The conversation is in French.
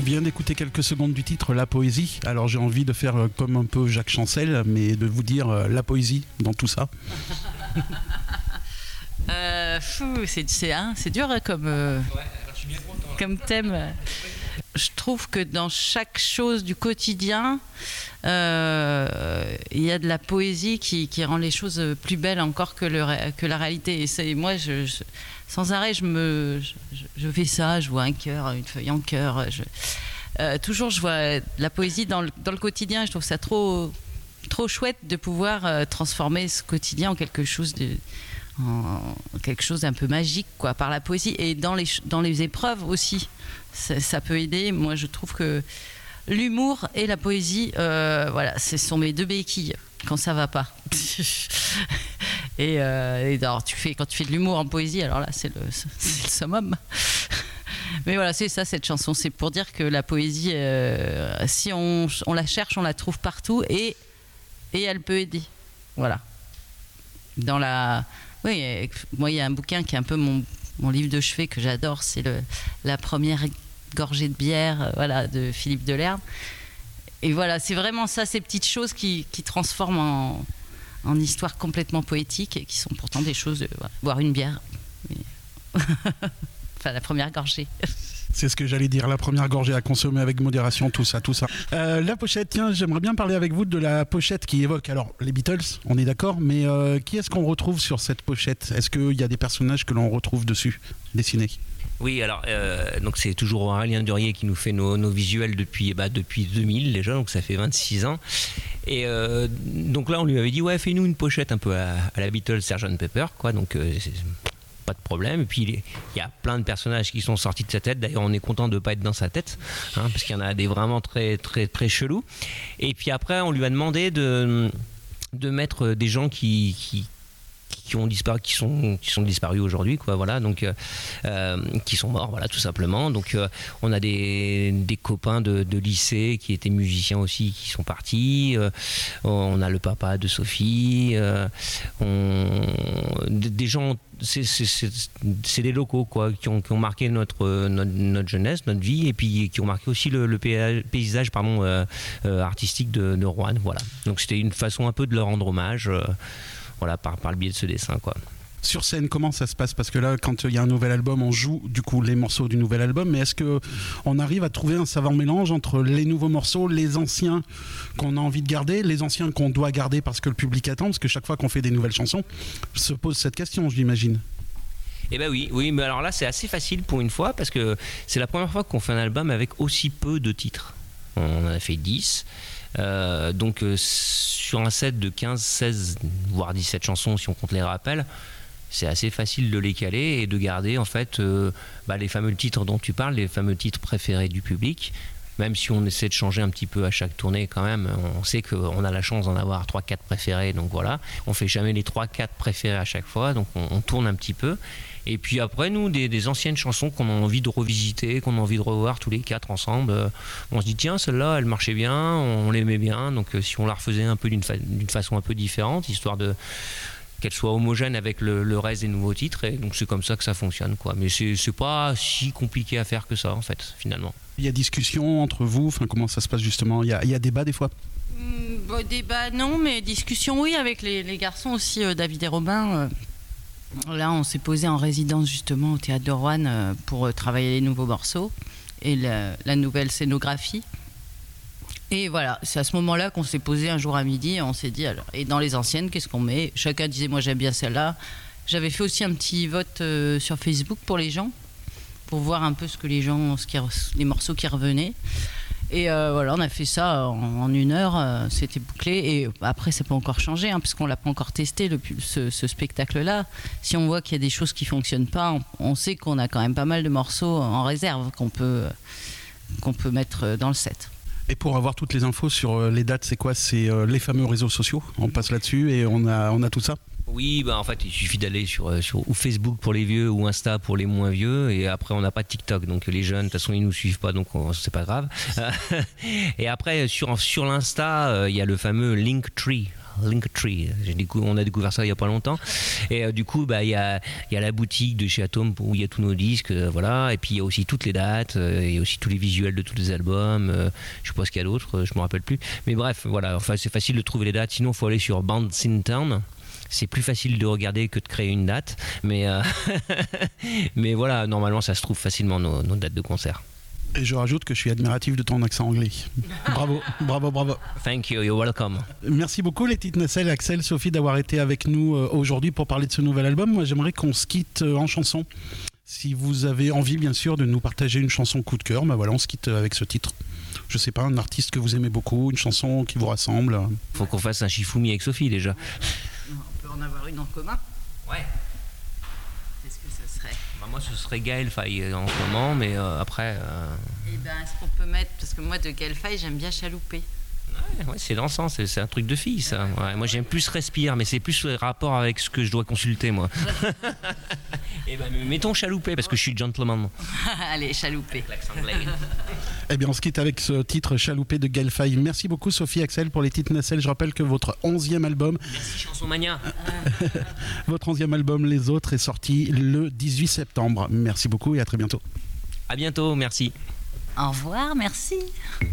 vient d'écouter quelques secondes du titre La Poésie. Alors j'ai envie de faire comme un peu Jacques Chancel, mais de vous dire la poésie dans tout ça. C'est dur comme thème. Je trouve que dans chaque chose du quotidien, il y a de la poésie qui rend les choses plus belles encore que la réalité. Et moi, sans arrêt, je fais ça. Je vois un cœur, une feuille en cœur. Toujours, je vois de la poésie dans le quotidien. Je trouve ça trop chouette de pouvoir transformer ce quotidien en quelque chose d'un peu magique, quoi, par la poésie. Et dans les épreuves aussi, ça peut aider. Moi, je trouve que l'humour et la poésie, voilà, ce sont mes deux béquilles quand ça va pas. et alors, quand tu fais de l'humour en poésie, alors là, c'est le summum. Mais voilà, c'est ça, cette chanson. C'est pour dire que la poésie, si on la cherche, on la trouve partout et elle peut aider. Voilà. Oui, moi, il y a un bouquin qui est un peu mon livre de chevet que j'adore, c'est la première gorgée de bière, voilà, de Philippe Delerme. Et voilà, c'est vraiment ça, ces petites choses qui transforment en histoire complètement poétique et qui sont pourtant des choses, boire une bière. Enfin, la première gorgée. C'est ce que j'allais dire, la première gorgée à consommer avec modération, tout ça. La pochette, tiens, j'aimerais bien parler avec vous de la pochette qui évoque, alors, les Beatles, on est d'accord, mais qui est-ce qu'on retrouve sur cette pochette ? Est-ce qu'il y a des personnages que l'on retrouve dessus, dessinés ? Oui, alors, donc c'est toujours Aurélien Durier qui nous fait nos visuels depuis 2000 déjà, donc ça fait 26 ans. Et donc là, on lui avait dit, ouais, fais-nous une pochette un peu à la Beatles, Sgt Pepper, quoi, donc pas de problème. Et puis il y a plein de personnages qui sont sortis de sa tête. D'ailleurs, on est content de ne pas être dans sa tête, parce qu'il y en a des vraiment très très très chelous. Et puis après, on lui a demandé de mettre des gens qui ont disparu, qui sont disparus aujourd'hui, quoi, voilà, donc qui sont morts, voilà, tout simplement. Donc on a des copains de lycée qui étaient musiciens aussi, qui sont partis. On a le papa de Sophie. Des gens, c'est des locaux, quoi, qui ont marqué notre jeunesse, notre vie, et puis qui ont marqué aussi le paysage, artistique de Roanne, voilà. Donc c'était une façon un peu de leur rendre hommage. Voilà, par le biais de ce dessin, quoi. Sur scène, comment ça se passe ? Parce que là, quand il y a un nouvel album, on joue du coup les morceaux du nouvel album, mais est-ce qu'on arrive à trouver un savant mélange entre les nouveaux morceaux, les anciens qu'on a envie de garder, les anciens qu'on doit garder parce que le public attend ? Parce que chaque fois qu'on fait des nouvelles chansons, se pose cette question, j'imagine. Eh ben oui, mais alors là, c'est assez facile pour une fois, parce que c'est la première fois qu'on fait un album avec aussi peu de titres. On en a fait 10. Donc sur un set de 15, 16, voire 17 chansons si on compte les rappels, c'est assez facile de les caler et de garder en fait les fameux titres dont tu parles, les fameux titres préférés du public. Même si on essaie de changer un petit peu à chaque tournée quand même, on sait qu'on a la chance d'en avoir 3-4 préférés, donc voilà, on fait jamais les 3-4 préférés à chaque fois, donc on tourne un petit peu. Et puis après, nous, des anciennes chansons qu'on a envie de revisiter, qu'on a envie de revoir tous les 4 ensemble, on se dit tiens, celle-là, elle marchait bien, on l'aimait bien, donc si on la refaisait un peu d'une façon un peu différente, histoire qu'elle soit homogène avec le reste des nouveaux titres, et donc c'est comme ça que ça fonctionne, quoi. Mais c'est pas si compliqué à faire que ça, en fait, finalement. Il y a discussion entre vous, comment ça se passe justement ? Il y a débat des fois ? Débat non, mais discussion oui, avec les garçons aussi, David et Robin. Là, on s'est posé en résidence justement au Théâtre de Roanne pour travailler les nouveaux morceaux et la nouvelle scénographie. Et voilà, c'est à ce moment-là qu'on s'est posé un jour à midi et on s'est dit, alors, et dans les anciennes, qu'est-ce qu'on met ? Chacun disait, moi j'aime bien celle-là. J'avais fait aussi un petit vote sur Facebook pour les gens, pour voir un peu les morceaux qui revenaient. Et voilà, on a fait ça en 1 heure, c'était bouclé. Et après, ça peut encore changer, puisqu'on ne l'a pas encore testé, ce spectacle-là. Si on voit qu'il y a des choses qui ne fonctionnent pas, on sait qu'on a quand même pas mal de morceaux en réserve qu'on peut mettre dans le set. Et pour avoir toutes les infos sur les dates, c'est quoi ? C'est les fameux réseaux sociaux. On passe là-dessus et on a tout ça ? Oui, en fait, il suffit d'aller sur ou Facebook pour les vieux ou Insta pour les moins vieux, et après on n'a pas de TikTok, donc les jeunes de toute façon ils nous suivent pas, donc c'est pas grave. Et après sur l'Insta, il y a le fameux Linktree. Linktree. On a découvert ça il n'y a pas longtemps. Et du coup, il y a la boutique de chez Atom où il y a tous nos disques, voilà. Et puis il y a aussi toutes les dates, il y a aussi tous les visuels de tous les albums. Je sais pas ce qu'il y a d'autre, je me rappelle plus. Mais bref, voilà. Enfin, c'est facile de trouver les dates. Sinon, il faut aller sur Bandsintown. C'est plus facile de regarder que de créer une date, mais voilà, normalement ça se trouve facilement nos dates de concert. Et je rajoute que je suis admiratif de ton accent anglais. Bravo, bravo, bravo. Thank you, you're welcome. Merci beaucoup les petites nacelles, Axel, Sophie, d'avoir été avec nous aujourd'hui pour parler de ce nouvel album. Moi j'aimerais qu'on se quitte en chanson. Si vous avez envie bien sûr de nous partager une chanson coup de cœur, voilà, on se quitte avec ce titre. Je sais pas, un artiste que vous aimez beaucoup, une chanson qui vous rassemble. Faut qu'on fasse un Shifumi avec Sophie déjà. On peut en avoir une en commun. Ouais. Qu'est-ce que ce serait? Moi ce serait Gaël Faye en ce moment, mais après... Eh ben, est-ce qu'on peut mettre... Parce que moi de Gaël Faye j'aime bien chalouper. Ouais, c'est dansant, c'est un truc de fille ça. Ouais, moi j'aime plus Respire, mais c'est plus le rapport avec ce que je dois consulter moi. Et ben mettons Chaloupé parce que je suis gentleman. Allez, Chaloupé. Eh bien on se quitte avec ce titre Chaloupé de Gaël Faye. Merci beaucoup Sophie, Axel pour les petites nacelles. Je rappelle que votre 11e album... Merci Chanson Mania. Votre 11e album Les Autres est sorti le 18 septembre. Merci beaucoup et à très bientôt. À bientôt, merci. Au revoir, merci.